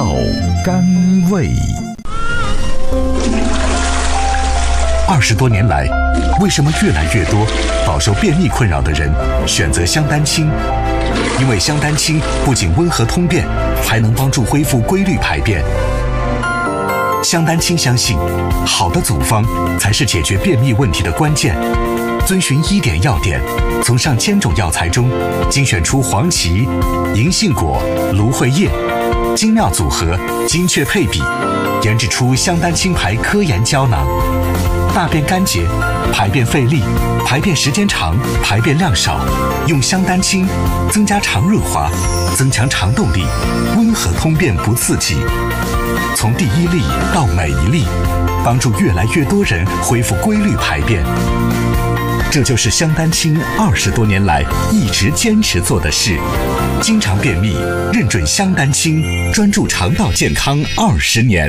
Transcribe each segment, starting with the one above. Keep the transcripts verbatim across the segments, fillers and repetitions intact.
到甘味。二十多年来，为什么越来越多饱受便秘困扰的人选择香丹清？因为香丹清不仅温和通便，还能帮助恢复规律排便。香丹清相信，好的组方才是解决便秘问题的关键。遵循医典要点，从上千种药材中精选出黄芪、银杏果、芦荟叶，精妙组合，精确配比，研制出香丹清牌科研胶囊。大便干结、排便费力、排便时间长、排便量少，用香丹清增加肠润滑，增强肠动力，温和通便不刺激。从第一粒到每一粒，帮助越来越多人恢复规律排便。这就是香丹清二十多年来一直坚持做的事。经常便秘，认准香丹清，专注肠道健康二十年。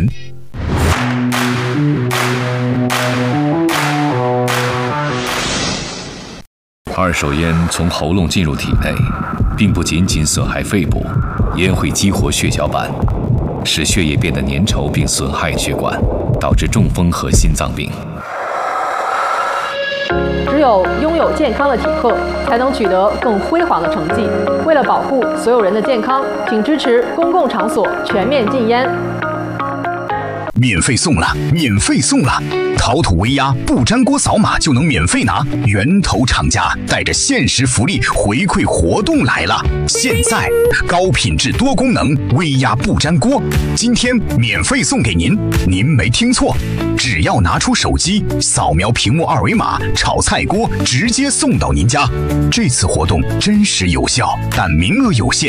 二手烟从喉咙进入体内，并不仅仅损害肺部，烟会激活血小板，使血液变得粘稠并损害血管，导致中风和心脏病。 只有拥有健康的体魄，才能取得更辉煌的成绩。为了保护所有人的健康，请支持公共场所全面禁烟。 免费送了，免费送了！陶土微压不粘锅扫码就能免费拿，源头厂家带着限时福利回馈活动来了！现在高品质多功能微压不粘锅，今天免费送给您，您没听错，只要拿出手机扫描屏幕二维码，炒菜锅直接送到您家。这次活动真实有效，但名额有限，